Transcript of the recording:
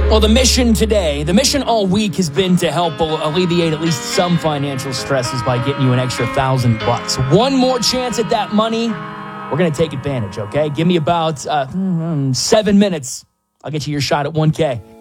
Well, the mission today, the mission all week has been to help alleviate at least some financial stresses by getting you an extra $1,000. One more chance at that money. We're going to take advantage, okay? Give me about 7 minutes. I'll get you your shot at $1K.